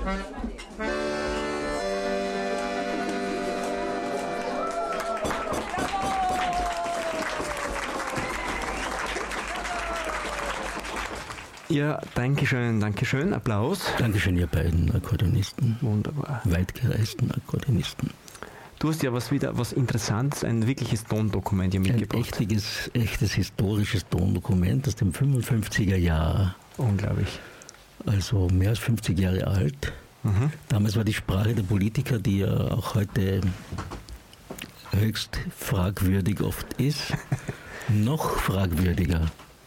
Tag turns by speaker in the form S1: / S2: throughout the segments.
S1: Ja, Dankeschön. Applaus.
S2: Dankeschön, ihr beiden Akkordeonisten.
S1: Wunderbar.
S2: Weitgereisten Akkordeonisten.
S1: Du hast ja was Interessantes, ein wirkliches Tondokument hier mitgebracht.
S2: Ein echtes historisches Tondokument aus dem 55er Jahr.
S1: Unglaublich.
S2: Also mehr als 50 Jahre alt. Mhm. Damals war die Sprache der Politiker, die ja auch heute höchst fragwürdig oft ist, noch fragwürdiger.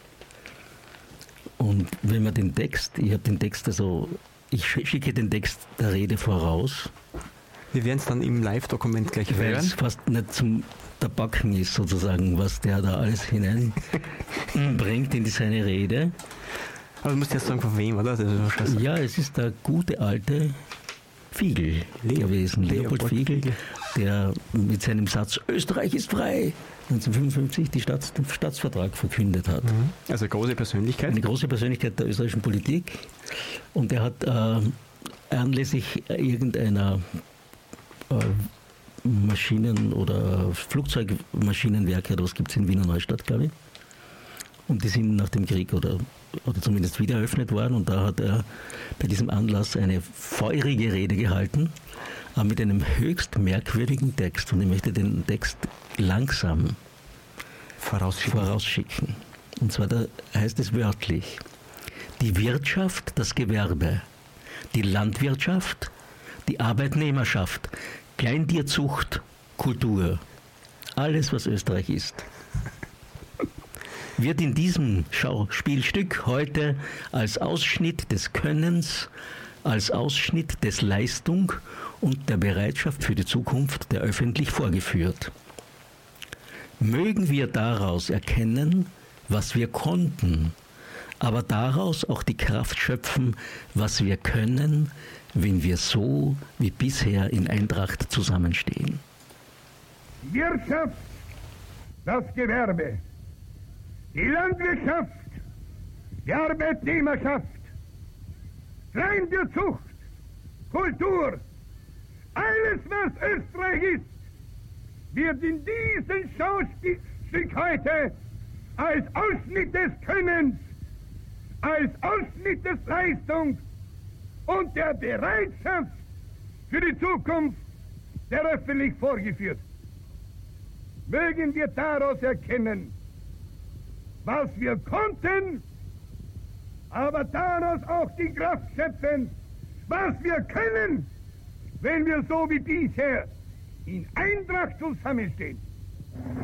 S2: Und wenn man den Text, ich schicke den Text der Rede voraus.
S1: Wir werden es dann im Live-Dokument gleich hören.
S2: Weil es fast nicht zum Tabaken ist, sozusagen, was der da alles hineinbringt in seine Rede.
S1: Aber du musst jetzt sagen, von wem, oder?
S2: Ja, es ist der gute alte Fiegel gewesen, Leopold Fiegel, der mit seinem Satz "Österreich ist frei" 1955 den Staatsvertrag verkündet hat.
S1: Also große Persönlichkeit? Eine
S2: große Persönlichkeit der österreichischen Politik. Und er hat anlässlich irgendeiner Maschinen- oder Flugzeugmaschinenwerke, oder was gibt es in Wiener Neustadt, glaube ich. Und die sind nach dem Krieg oder zumindest wieder eröffnet worden. Und da hat er bei diesem Anlass eine feurige Rede gehalten, aber mit einem höchst merkwürdigen Text. Und ich möchte den Text langsam vorausschicken. Und zwar da heißt es wörtlich: Die Wirtschaft, das Gewerbe, die Landwirtschaft, die Arbeitnehmerschaft, Kleintierzucht, Kultur, alles, was Österreich ist, wird in diesem Schauspielstück heute als Ausschnitt des Könnens, als Ausschnitt des Leistung und der Bereitschaft für die Zukunft der öffentlich vorgeführt. Mögen wir daraus erkennen, was wir konnten, aber daraus auch die Kraft schöpfen, was wir können, wenn wir so wie bisher in Eintracht zusammenstehen.
S3: Wirtschaft, das Gewerbe, die Landwirtschaft, die Arbeitnehmerschaft, Kleintierzucht, Kultur, alles was Österreich ist, wird in diesem Schauspielstück heute als Ausschnitt des Könnens, als Ausschnitt des Leistung und der Bereitschaft für die Zukunft der öffentlich vorgeführt. Mögen wir daraus erkennen, was wir konnten, aber daraus auch die Kraft schöpfen, was wir können, wenn wir so wie bisher in Eintracht zusammenstehen.